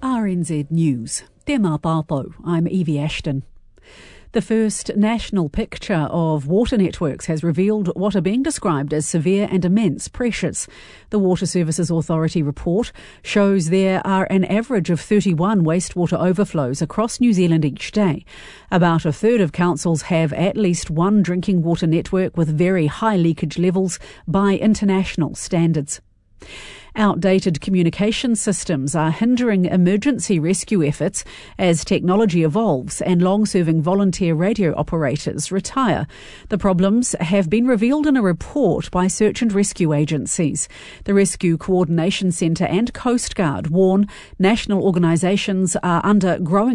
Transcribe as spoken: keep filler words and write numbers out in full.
R N Z News. Tēnā tātou, I'm Evie Ashton. The first national picture of water networks has revealed what are being described as severe and immense pressures. The Water Services Authority report shows there are an average of thirty-one wastewater overflows across New Zealand each day. About a third of councils have at least one drinking water network with very high leakage levels by international standards. Outdated communication systems are hindering emergency rescue efforts as technology evolves and long-serving volunteer radio operators retire. The problems have been revealed in a report by search and rescue agencies. The Rescue Coordination Centre and Coast Guard warn national organisations are under growing